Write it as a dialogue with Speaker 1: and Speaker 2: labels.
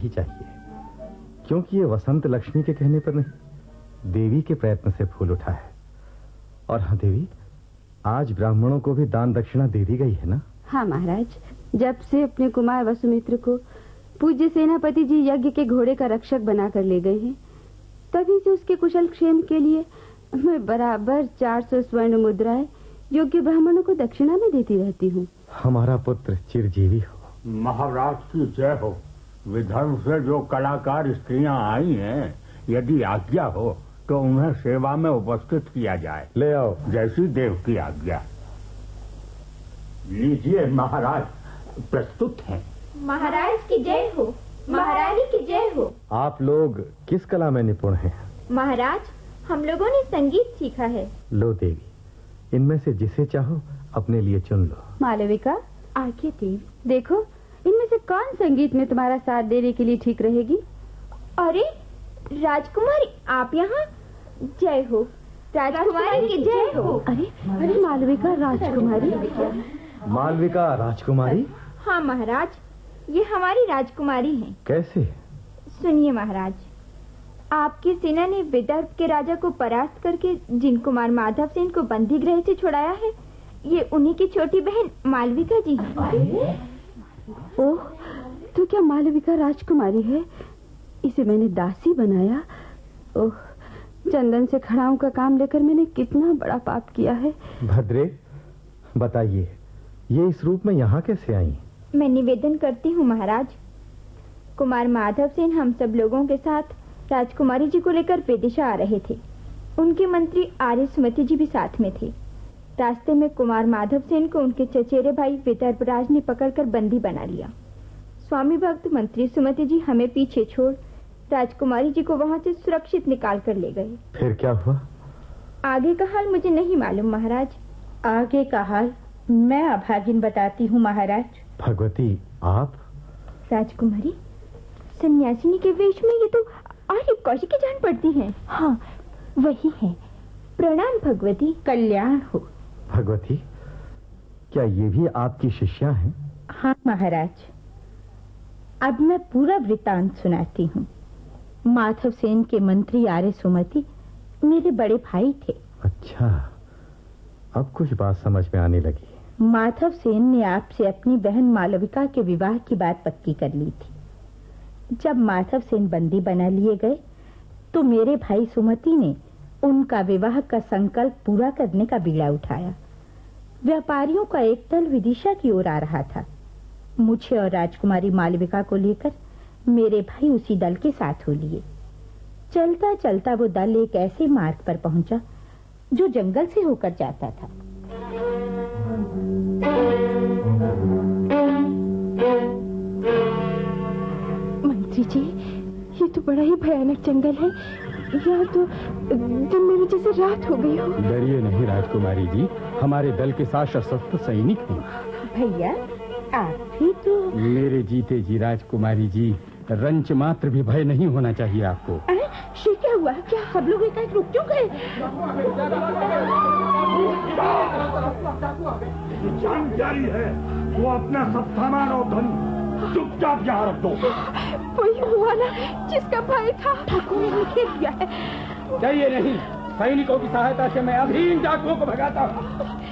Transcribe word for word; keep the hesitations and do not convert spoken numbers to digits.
Speaker 1: ही चाहिए, क्योंकि ये वसंत लक्ष्मी के कहने पर नहीं, देवी के प्रयत्न से फूल उठा है। और हाँ देवी, आज ब्राह्मणों को भी दान दक्षिणा दे दी गई है ना?
Speaker 2: हाँ महाराज, जब से अपने कुमार वसुमित्र को पूज्य सेनापति जी यज्ञ के घोड़े का रक्षक बनाकर ले गए हैं, तभी से उसके कुशल क्षेम के लिए मैं बराबर चार सौ स्वर्ण मुद्राएं योग्य ब्राह्मणों को दक्षिणा में देती रहती हूँ।
Speaker 1: हमारा पुत्र चिरजीवी हो।
Speaker 3: महाराज की जय हो। विदर्भ से जो कलाकार स्त्रियां आई हैं, यदि आज्ञा हो तो उन्हें सेवा में उपस्थित किया जाए।
Speaker 1: ले आओ।
Speaker 3: जैसी देव की आज्ञा। लीजिए महाराज, प्रस्तुत हैं।
Speaker 4: महाराज की जय हो, महारानी की जय हो।
Speaker 1: आप लोग किस कला में निपुण हैं?
Speaker 4: महाराज, हम लोगों ने संगीत सीखा है।
Speaker 1: लो देवी, इनमें से जिसे चाहो अपने लिए चुन लो।
Speaker 2: मालविका, आगे देव, देखो इनमें से कौन संगीत में तुम्हारा साथ देने के लिए ठीक रहेगी?
Speaker 4: अरे राजकुमारी, आप यहाँ? जय हो, राजकुमारी की जय हो।
Speaker 2: अरे अरे मालविका राजकुमारी।
Speaker 1: मालविका राजकुमारी?
Speaker 4: हाँ महाराज, ये हमारी राजकुमारी हैं।
Speaker 1: कैसे?
Speaker 4: सुनिए महाराज, आपकी सेना ने विदर्भ के राजा को परास्त करके जिन कुमार माधव सेन को बंदी गृह से छुड़ाया है, ये उन्हीं की छोटी बहन मालविका जी हैं।
Speaker 2: ओह, तो क्या मालविका राजकुमारी है? इसे मैंने दासी बनाया। ओह, चंदन से खड़ाऊं का काम लेकर मैंने कितना बड़ा पाप किया है।
Speaker 1: भद्रे, बताइए, ये इस रूप में यहाँ कैसे आई?
Speaker 4: मैं निवेदन करती हूँ महाराज, कुमार माधव सेन हम सब लोगों के साथ राजकुमारी जी को लेकर विदिशा आ रहे थे। उनके मंत्री आर्य सुमति जी भी साथ में थे। रास्ते में कुमार माधव सेन को उनके चचेरे भाई विदर्भराज ने पकड़कर बंदी बना लिया। स्वामी भक्त मंत्री सुमति जी हमें पीछे छोड़ राजकुमारी जी को वहाँ से सुरक्षित निकाल कर ले गए।
Speaker 1: फिर क्या हुआ?
Speaker 4: आगे का हाल मुझे नहीं मालूम महाराज।
Speaker 5: आगे का हाल मैं अभागिन बताती हूँ महाराज।
Speaker 1: भगवती, आप?
Speaker 4: राजकुमारी, सन्यासिनी के वेश में ये तो आर्य कौशिकी जान पड़ती हैं।
Speaker 5: हाँ, वही है।
Speaker 4: प्रणाम भगवती।
Speaker 5: कल्याण हो।
Speaker 1: भगवती, क्या ये भी आपकी शिष्या हैं?
Speaker 5: हाँ महाराज, अब मैं पूरा वृतांत सुनाती हूँ। माधव सेन के मंत्री आर्य सुमति मेरे बड़े भाई थे।
Speaker 1: अच्छा, अब कुछ बात समझ में आने लगी।
Speaker 5: माधव सेन ने आपसे अपनी बहन मालविका के विवाह की बात पक्की कर ली थी। जब माधव सेन बंदी बना लिए गए तो मेरे भाई सुमति ने उनका विवाह का संकल्प पूरा करने का बीड़ा उठाया। व्यापारियों का एक दल विदिशा की ओर आ रहा था। मुझे और राजकुमारी मालविका को लेकर मेरे भाई उसी दल के साथ हो लिए। चलता चलता वो दल एक ऐसे मार्ग पर पहुंचा जो जंगल से होकर जाता था।
Speaker 4: मंत्री जी, ये तो बड़ा ही भयानक जंगल है। यहाँ तो दिन मेरे जैसे रात हो गई हो।
Speaker 1: डरिए नहीं राजकुमारी जी, हमारे दल के साथ सशस्त्र सैनिक हैं।
Speaker 5: भैया, आप भी तो।
Speaker 1: मेरे जीते जी राजकुमारी जी, रंच मात्र भी भय नहीं होना चाहिए आपको।
Speaker 5: अरे ये क्या हुआ? क्या सब लोग एकाएक रुक क्यों गए?
Speaker 3: जंग जारी है, वो अपना सब सामान और धन चुपचाप यहाँ रख दो।
Speaker 4: वही हुआ ना जिसका भय था। ठाकुर ने खेल दिया है।
Speaker 1: चाहिए नहीं, सैनिकों की सहायता से मैं अभी इन डाकुओं को भगाता हूँ।